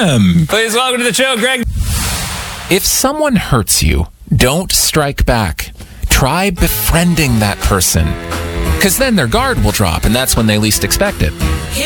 him. Please welcome to the show, Greg. If someone hurts you, don't strike back. Try befriending that person. Because then their guard will drop, and that's when they least expect it.